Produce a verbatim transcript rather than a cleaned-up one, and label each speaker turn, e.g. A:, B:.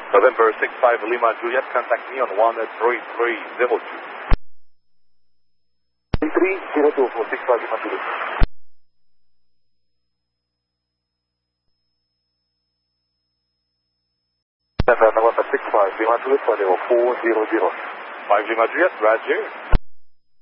A: November six five Lima Juliet, contact me on one three three zero two.
B: three three zero two for six five Lima Juliet. November six five Lima Juliet for four zero zero.
A: five Lima Juliet, Roger.